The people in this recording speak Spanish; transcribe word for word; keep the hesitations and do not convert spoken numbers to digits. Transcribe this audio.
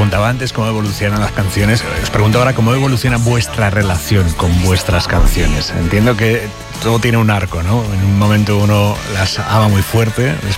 preguntaba antes cómo evolucionan las canciones. Os pregunto ahora cómo evoluciona vuestra relación con vuestras canciones. Entiendo que todo tiene un arco, ¿no? En un momento uno las ama muy fuerte,